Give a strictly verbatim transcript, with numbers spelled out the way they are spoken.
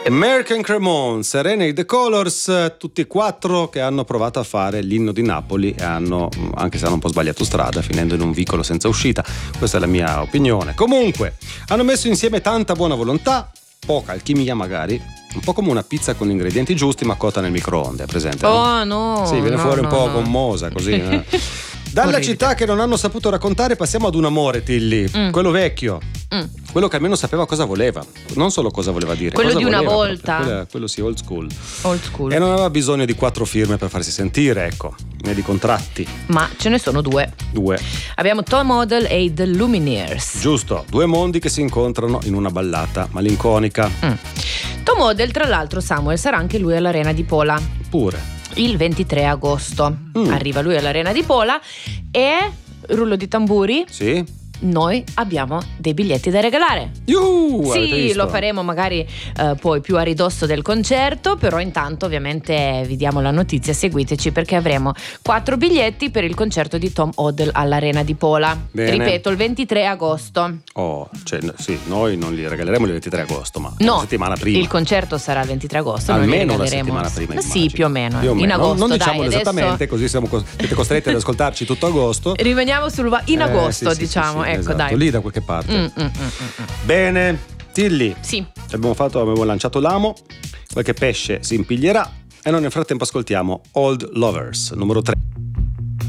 American Cremon, Serena e The Colors, tutti e quattro che hanno provato a fare l'inno di Napoli e hanno, anche se hanno un po' sbagliato strada, finendo in un vicolo senza uscita. Questa è la mia opinione. Comunque, hanno messo insieme tanta buona volontà, poca alchimia magari, un po' come una pizza con gli ingredienti giusti ma cotta nel microonde, è presente? Oh no! Sì, viene no, fuori no, un po' no. gommosa così. Eh? Dalla Orribile. città che non hanno saputo raccontare passiamo ad un amore, Tilly, Mm. quello vecchio. Mm. Quello che almeno sapeva cosa voleva, non solo cosa voleva dire, Quello cosa di una voleva volta. proprio. Quello, quello sì, old school. Old school. E non aveva bisogno di quattro firme per farsi sentire, ecco, né di contratti. Ma ce ne sono due. Due. Abbiamo Tom Odell e The Lumineers. Giusto, due mondi che si incontrano in una ballata malinconica. Mm. Tom Odell, tra l'altro, Samuel, sarà anche lui all'Arena di Pola Pure. il ventitré agosto. Mm. Arriva lui all'Arena di Pola e, rullo di tamburi, Sì? noi abbiamo dei biglietti da regalare. Yuhu, avete Sì, visto? lo faremo magari eh, poi più a ridosso del concerto, però intanto ovviamente vi diamo la notizia, seguiteci perché avremo quattro biglietti per il concerto di Tom Odell all'Arena di Pola. Bene. Ripeto, il ventitré agosto. Oh, cioè, n- sì, noi non li regaleremo il ventitré agosto, ma No, una settimana prima. il concerto sarà il ventitré agosto. noi li Almeno una regaleremo- settimana prima, Ma sì, immagino. più o meno. Più o In meno. agosto, non, non dai, diciamolo adesso esattamente, così siamo cos- siete costretti ad ascoltarci tutto agosto. rimaniamo sul va- in Eh, agosto, sì, sì, diciamo. sì, sì, ecco, esatto, dai. lì da qualche parte. Mm, mm, mm, mm, mm. Bene, Tilly, Sì. abbiamo fatto, abbiamo lanciato l'amo, qualche pesce si impiglierà e noi nel frattempo ascoltiamo Old Lovers, numero tre.